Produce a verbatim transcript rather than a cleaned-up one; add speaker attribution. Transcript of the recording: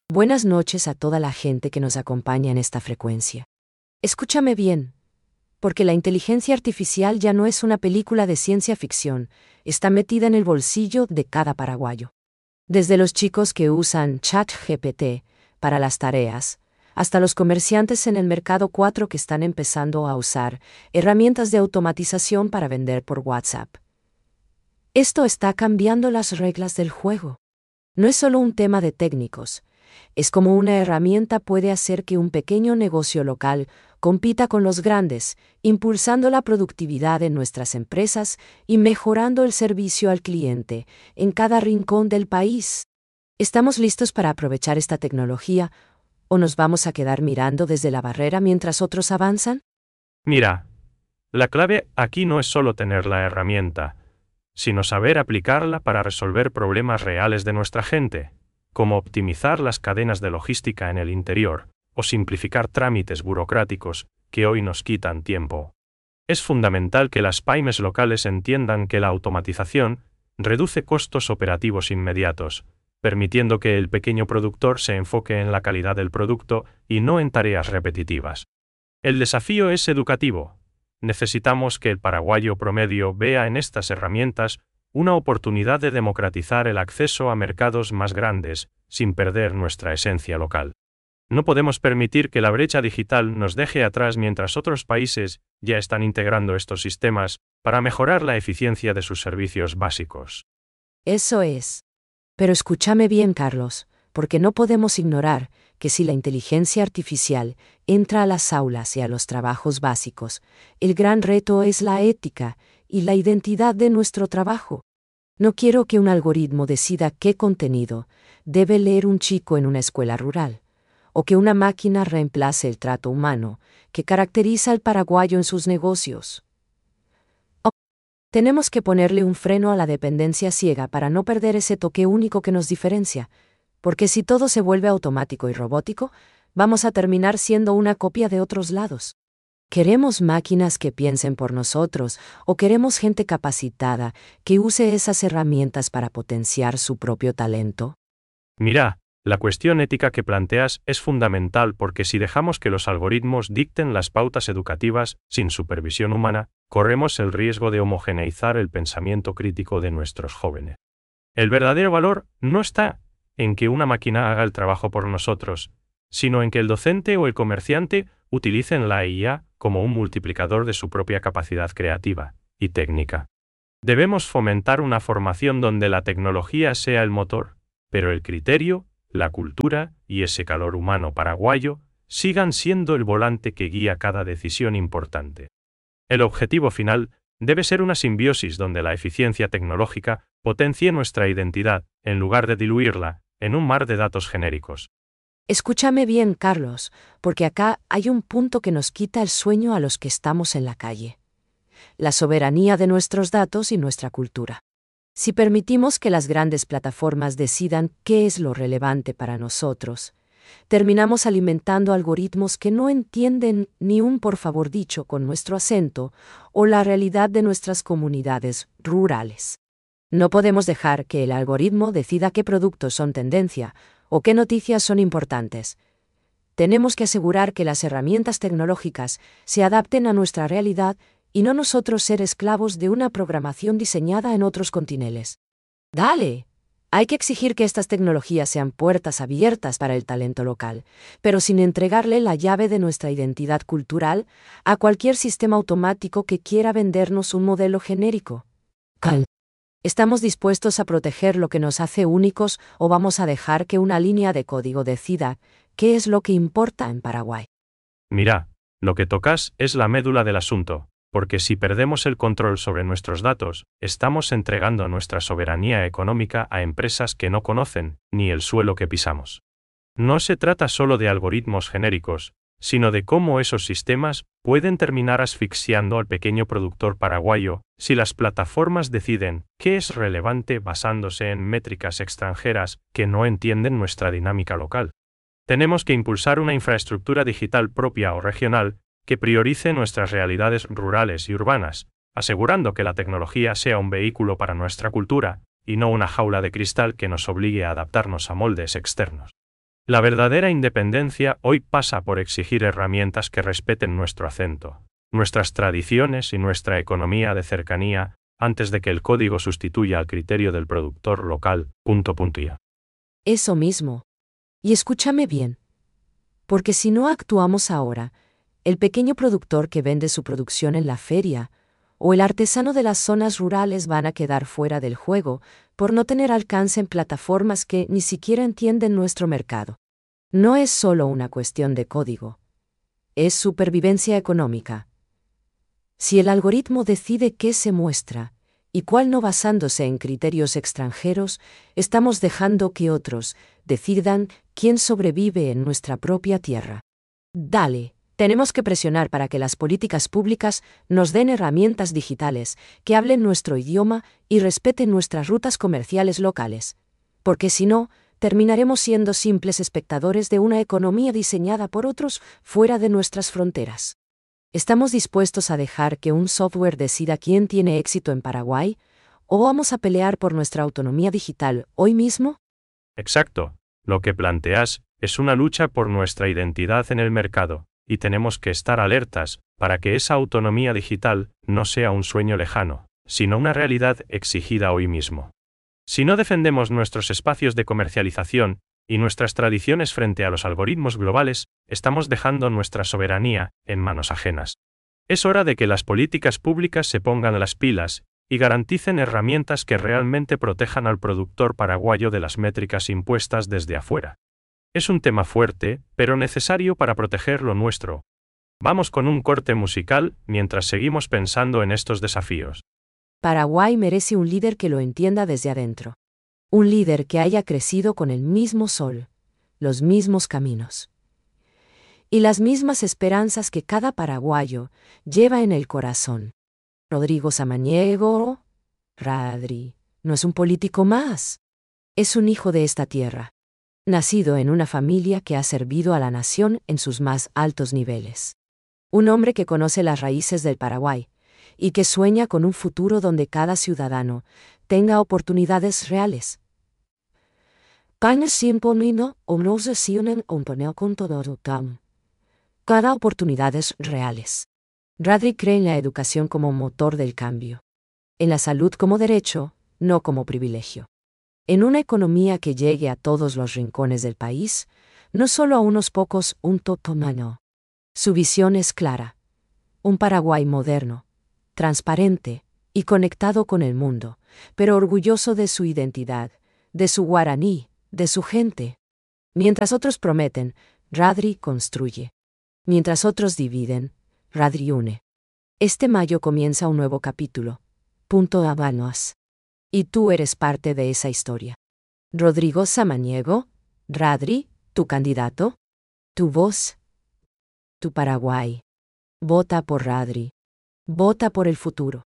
Speaker 1: Buenas noches a toda la gente que nos acompaña en esta frecuencia. Escúchame bien, porque la inteligencia artificial ya no es una película de ciencia ficción, está metida en el bolsillo de cada paraguayo. Desde los chicos que usan ChatGPT para las tareas, hasta los comerciantes en el mercado cuatro que están empezando a usar herramientas de automatización para vender por WhatsApp. Esto está cambiando las reglas del juego. No es solo un tema de técnicos, es como una herramienta puede hacer que un pequeño negocio local compita con los grandes, impulsando la productividad en nuestras empresas y mejorando el servicio al cliente en cada rincón del país. ¿Estamos listos para aprovechar esta tecnología o nos vamos a quedar mirando desde la barrera mientras otros avanzan?
Speaker 2: Mira, la clave aquí no es solo tener la herramienta, sino saber aplicarla para resolver problemas reales de nuestra gente, como optimizar las cadenas de logística en el interior o simplificar trámites burocráticos que hoy nos quitan tiempo. Es fundamental que las pymes locales entiendan que la automatización reduce costos operativos inmediatos, permitiendo que el pequeño productor se enfoque en la calidad del producto y no en tareas repetitivas. El desafío es educativo. Necesitamos que el paraguayo promedio vea en estas herramientas una oportunidad de democratizar el acceso a mercados más grandes, sin perder nuestra esencia local. No podemos permitir que la brecha digital nos deje atrás mientras otros países ya están integrando estos sistemas para mejorar la eficiencia de sus servicios básicos.
Speaker 1: Eso es. Pero escúchame bien, Carlos, porque no podemos ignorar que si la inteligencia artificial entra a las aulas y a los trabajos básicos, el gran reto es la ética y la identidad de nuestro trabajo. No quiero que un algoritmo decida qué contenido debe leer un chico en una escuela rural, o que una máquina reemplace el trato humano que caracteriza al paraguayo en sus negocios. Oh, tenemos que ponerle un freno a la dependencia ciega para no perder ese toque único que nos diferencia, porque si todo se vuelve automático y robótico, vamos a terminar siendo una copia de otros lados. ¿Queremos máquinas que piensen por nosotros o queremos gente capacitada que use esas herramientas para potenciar su propio talento?
Speaker 2: Mira, la cuestión ética que planteas es fundamental porque si dejamos que los algoritmos dicten las pautas educativas sin supervisión humana, corremos el riesgo de homogeneizar el pensamiento crítico de nuestros jóvenes. El verdadero valor no está en que una máquina haga el trabajo por nosotros, sino en que el docente o el comerciante utilicen la I A como un multiplicador de su propia capacidad creativa y técnica. Debemos fomentar una formación donde la tecnología sea el motor, pero el criterio, la cultura y ese calor humano paraguayo sigan siendo el volante que guía cada decisión importante. El objetivo final debe ser una simbiosis donde la eficiencia tecnológica potencie nuestra identidad, en lugar de diluirla en un mar de datos genéricos.
Speaker 1: Escúchame bien, Carlos, porque acá hay un punto que nos quita el sueño a los que estamos en la calle. La soberanía de nuestros datos y nuestra cultura. Si permitimos que las grandes plataformas decidan qué es lo relevante para nosotros, terminamos alimentando algoritmos que no entienden ni un por favor dicho con nuestro acento o la realidad de nuestras comunidades rurales. No podemos dejar que el algoritmo decida qué productos son tendencia o qué noticias son importantes. Tenemos que asegurar que las herramientas tecnológicas se adapten a nuestra realidad y no nosotros ser esclavos de una programación diseñada en otros continentes. ¡Dale! Hay que exigir que estas tecnologías sean puertas abiertas para el talento local, pero sin entregarle la llave de nuestra identidad cultural a cualquier sistema automático que quiera vendernos un modelo genérico. Cal. ¿Estamos dispuestos a proteger lo que nos hace únicos o vamos a dejar que una línea de código decida qué es lo que importa en Paraguay?
Speaker 2: Mira, lo que tocas es la médula del asunto, porque si perdemos el control sobre nuestros datos, estamos entregando nuestra soberanía económica a empresas que no conocen ni el suelo que pisamos. No se trata solo de algoritmos genéricos, sino de cómo esos sistemas pueden terminar asfixiando al pequeño productor paraguayo si las plataformas deciden qué es relevante basándose en métricas extranjeras que no entienden nuestra dinámica local. Tenemos que impulsar una infraestructura digital propia o regional que priorice nuestras realidades rurales y urbanas, asegurando que la tecnología sea un vehículo para nuestra cultura y no una jaula de cristal que nos obligue a adaptarnos a moldes externos. La verdadera independencia hoy pasa por exigir herramientas que respeten nuestro acento, nuestras tradiciones y nuestra economía de cercanía, antes de que el código sustituya al criterio del productor local. Punto, punto, ya.
Speaker 1: Eso mismo. Y escúchame bien. Porque si no actuamos ahora, el pequeño productor que vende su producción en la feria, o el artesano de las zonas rurales van a quedar fuera del juego por no tener alcance en plataformas que ni siquiera entienden nuestro mercado. No es solo una cuestión de código. Es supervivencia económica. Si el algoritmo decide qué se muestra y cuál no basándose en criterios extranjeros, estamos dejando que otros decidan quién sobrevive en nuestra propia tierra. Dale, tenemos que presionar para que las políticas públicas nos den herramientas digitales que hablen nuestro idioma y respeten nuestras rutas comerciales locales. Porque si no, terminaremos siendo simples espectadores de una economía diseñada por otros fuera de nuestras fronteras. ¿Estamos dispuestos a dejar que un software decida quién tiene éxito en Paraguay? ¿O vamos a pelear por nuestra autonomía digital hoy mismo?
Speaker 2: Exacto. Lo que planteas es una lucha por nuestra identidad en el mercado, y tenemos que estar alertas para que esa autonomía digital no sea un sueño lejano, sino una realidad exigida hoy mismo. Si no defendemos nuestros espacios de comercialización y nuestras tradiciones frente a los algoritmos globales, estamos dejando nuestra soberanía en manos ajenas. Es hora de que las políticas públicas se pongan las pilas y garanticen herramientas que realmente protejan al productor paraguayo de las métricas impuestas desde afuera. Es un tema fuerte, pero necesario para proteger lo nuestro. Vamos con un corte musical mientras seguimos pensando en estos desafíos.
Speaker 1: Paraguay merece un líder que lo entienda desde adentro. Un líder que haya crecido con el mismo sol, los mismos caminos y las mismas esperanzas que cada paraguayo lleva en el corazón. Rodrigo Samaniego, Radri, no es un político más. Es un hijo de esta tierra, nacido en una familia que ha servido a la nación en sus más altos niveles. Un hombre que conoce las raíces del Paraguay y que sueña con un futuro donde cada ciudadano tenga oportunidades reales. Cada oportunidades reales. Radri cree en la educación como motor del cambio. En la salud como derecho, no como privilegio. En una economía que llegue a todos los rincones del país, no solo a unos pocos, un totomano. Su visión es clara. Un Paraguay moderno, transparente y conectado con el mundo, pero orgulloso de su identidad, de su guaraní, de su gente. Mientras otros prometen, Radri construye. Mientras otros dividen, Radri une. Este mayo comienza un nuevo capítulo. Punto Habanos. Y tú eres parte de esa historia. Rodrigo Samaniego, Radri, tu candidato, tu voz, tu Paraguay. Vota por Radri. Vota por el futuro.